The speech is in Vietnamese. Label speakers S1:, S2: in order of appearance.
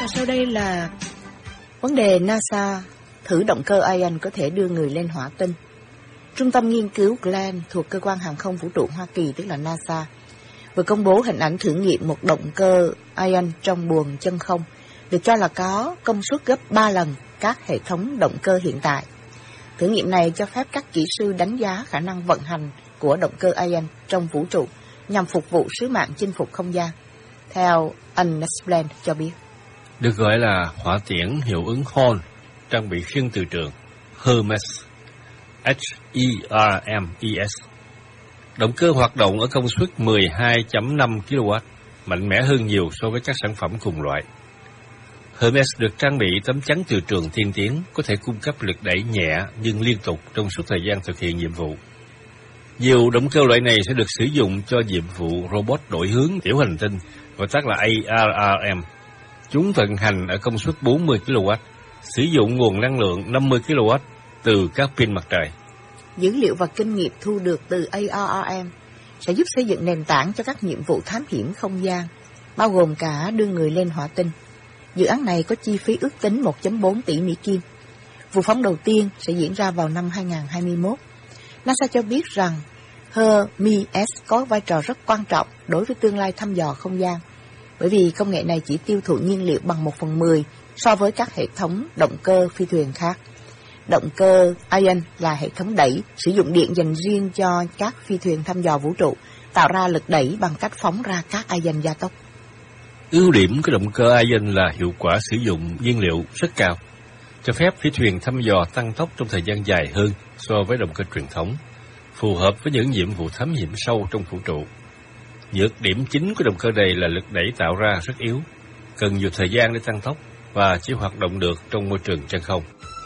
S1: Và sau đây là vấn đề NASA thử động cơ Ion có thể đưa người lên hỏa tinh. Trung tâm nghiên cứu Glenn thuộc Cơ quan Hàng không Vũ trụ Hoa Kỳ, tức là NASA, vừa công bố hình ảnh thử nghiệm một động cơ Ion trong buồng chân không, được cho là có công suất gấp 3 lần các hệ thống động cơ hiện tại. Thử nghiệm này cho phép các kỹ sư đánh giá khả năng vận hành của động cơ Ion trong vũ trụ nhằm phục vụ sứ mạng chinh phục không gian. Theo Unexplained cho biết,
S2: được gọi là hỏa tiễn hiệu ứng Hall trang bị khiên từ trường Hermes, HERMES. Động cơ hoạt động ở công suất 12.5 kW, mạnh mẽ hơn nhiều so với các sản phẩm cùng loại. Hermes được trang bị tấm chắn từ trường tiên tiến, có thể cung cấp lực đẩy nhẹ nhưng liên tục trong suốt thời gian thực hiện nhiệm vụ. Nhiều động cơ loại này sẽ được sử dụng cho nhiệm vụ robot đổi hướng tiểu hành tinh, gọi tắt là ARRM. Chúng vận hành ở công suất 40 kW, sử dụng nguồn năng lượng 50 kW từ các pin mặt trời.
S1: Dữ liệu và kinh nghiệm thu được từ ARRM sẽ giúp xây dựng nền tảng cho các nhiệm vụ thám hiểm không gian, bao gồm cả đưa người lên hỏa tinh. Dự án này có chi phí ước tính 1.4 tỷ Mỹ Kim. Vụ phóng đầu tiên sẽ diễn ra vào năm 2021. NASA cho biết rằng Hermes có vai trò rất quan trọng đối với tương lai thăm dò không gian, bởi vì công nghệ này chỉ tiêu thụ nhiên liệu bằng 1/10 so với các hệ thống động cơ phi thuyền khác. Động cơ Ion là hệ thống đẩy sử dụng điện dành riêng cho các phi thuyền thăm dò vũ trụ, tạo ra lực đẩy bằng cách phóng ra các ion gia tốc.
S2: Ưu điểm của động cơ Ion là hiệu quả sử dụng nhiên liệu rất cao, cho phép phi thuyền thăm dò tăng tốc trong thời gian dài hơn so với động cơ truyền thống, phù hợp với những nhiệm vụ thám hiểm sâu trong vũ trụ. Nhược điểm chính của động cơ này là lực đẩy tạo ra rất yếu, cần nhiều thời gian để tăng tốc và chỉ hoạt động được trong môi trường chân không.